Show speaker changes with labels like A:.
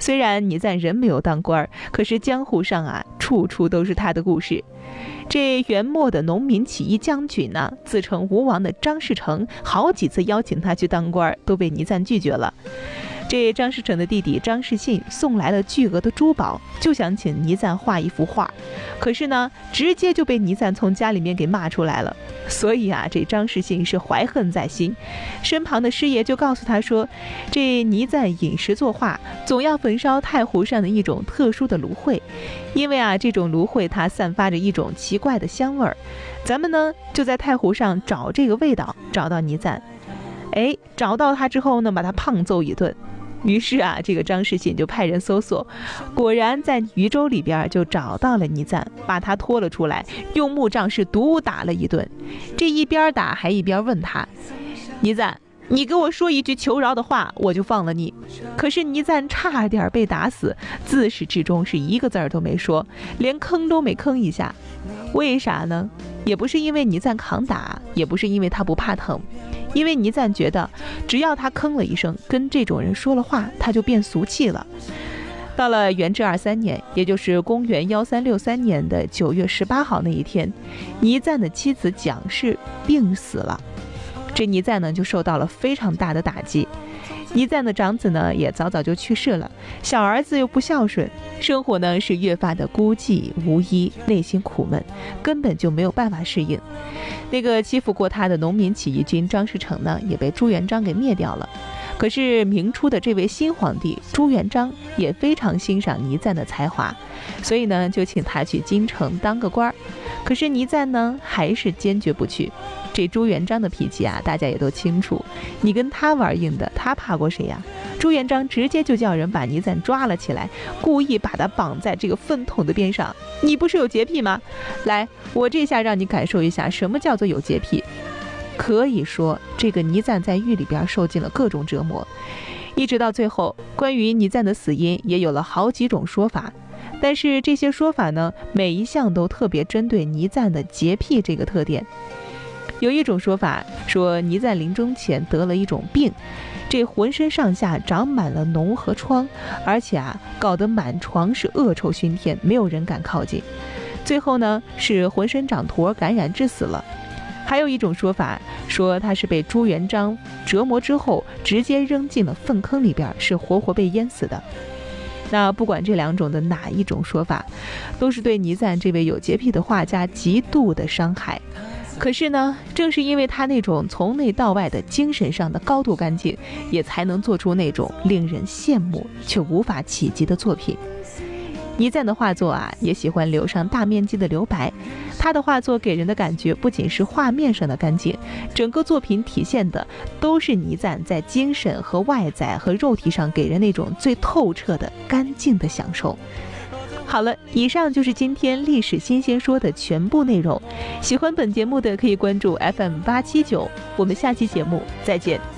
A: 虽然倪瓒人没有当官，可是江湖上啊，处处都是他的故事。这元末的农民起义将军呢，自称吴王的张士诚，好几次邀请他去当官，都被倪瓒拒绝了。这张士诚的弟弟张士信送来了巨额的珠宝，就想请倪瓒画一幅画，可是呢，直接就被倪瓒从家里面给骂出来了。所以啊，这张士信是怀恨在心，身旁的师爷就告诉他说，这倪瓒饮食作画，总要焚烧太湖上的一种特殊的芦荟，因为啊，这种芦荟它散发着一种奇怪的香味儿。咱们呢，就在太湖上找这个味道，找到倪瓒。找到他之后呢，把他胖揍一顿。于是啊，这个张士信就派人搜索，果然在渝州里边就找到了倪瓒，把他拖了出来，用木杖是毒打了一顿。这一边打还一边问他，倪瓒，你给我说一句求饶的话，我就放了你。可是倪瓒差点被打死，自始至终是一个字儿都没说，连吭都没吭一下。为啥呢？也不是因为倪瓒扛打，也不是因为他不怕疼，因为倪瓒觉得只要他吭了一声，跟这种人说了话，他就变俗气了。到了元至23年，也就是公元1363年的9月18号那一天，倪瓒的妻子蒋氏病死了。这倪瓒呢就受到了非常大的打击。倪瓒的长子呢也早早就去世了，小儿子又不孝顺，生活呢是越发的孤寂无依，内心苦闷，根本就没有办法适应。那个欺负过他的农民起义军张士诚呢也被朱元璋给灭掉了。可是明初的这位新皇帝朱元璋也非常欣赏倪瓒的才华，所以呢就请他去京城当个官。可是倪瓒呢还是坚决不去。这朱元璋的脾气啊，大家也都清楚，你跟他玩硬的，他怕过谁呀？朱元璋直接就叫人把倪瓒抓了起来，故意把他绑在这个粪桶的边上。你不是有洁癖吗？来，我这下让你感受一下什么叫做有洁癖。可以说，这个倪瓒在狱里边受尽了各种折磨，一直到最后，关于倪瓒的死因也有了好几种说法。但是这些说法呢，每一项都特别针对倪瓒的洁癖这个特点。有一种说法说，倪瓒临终前得了一种病，这浑身上下长满了脓和疮，而且啊，搞得满床是恶臭熏天，没有人敢靠近。最后呢，是浑身长坨感染致死了。还有一种说法说，他是被朱元璋折磨之后，直接扔进了粪坑里边，是活活被淹死的。那不管这两种的哪一种说法，都是对倪瓒这位有洁癖的画家极度的伤害。可是呢，正是因为他那种从内到外的精神上的高度干净，也才能做出那种令人羡慕却无法企及的作品。倪瓒的画作啊，也喜欢留上大面积的留白。他的画作给人的感觉不仅是画面上的干净，整个作品体现的都是倪瓒在精神和外在和肉体上给人那种最透彻的干净的享受。好了，以上就是今天历史新鲜说的全部内容。喜欢本节目的可以关注 FM879，我们下期节目再见。